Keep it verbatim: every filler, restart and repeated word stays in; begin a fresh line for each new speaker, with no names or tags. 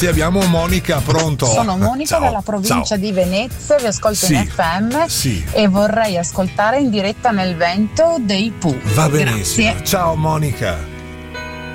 Abbiamo Monica, pronto?
Sono Monica
Ciao.
dalla provincia
Ciao.
di Venezia, vi ascolto
Sì.
in F M
Sì.
e vorrei ascoltare in diretta nel vento dei Pooh.
Va benissimo.
Grazie.
Ciao Monica.